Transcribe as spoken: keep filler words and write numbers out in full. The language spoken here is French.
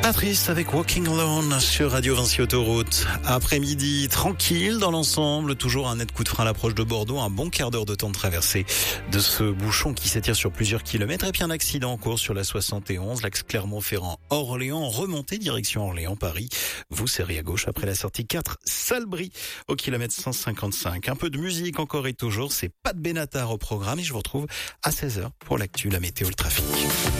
Patrice avec Walking Alone sur Radio Vinci Autoroute. Après-midi tranquille dans l'ensemble, toujours un net coup de frein à l'approche de Bordeaux, un bon quart d'heure de temps de traversée de ce bouchon qui s'étire sur plusieurs kilomètres. Et puis un accident en cours sur la soixante et onze, l'axe Clermont-Ferrand Orléans, remontée direction Orléans-Paris. Vous serrez à gauche après la sortie quatre, Salbris au kilomètre cent cinquante-cinq. Un peu de musique encore et toujours, c'est Pat Benatar au programme et je vous retrouve à seize heures pour l'actu, la météo, le trafic.